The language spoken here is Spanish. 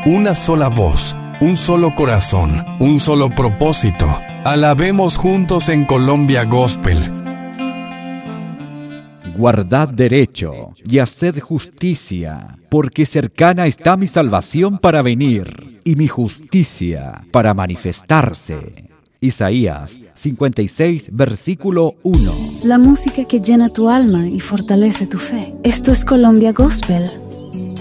una sola voz, un solo corazón, un solo propósito. Alabemos juntos en Colombia Gospel. Guardad derecho y haced justicia, porque cercana está mi salvación para venir, y mi justicia para manifestarse. Isaías 56, versículo 1. La música que llena tu alma y fortalece tu fe. Esto es Colombia Gospel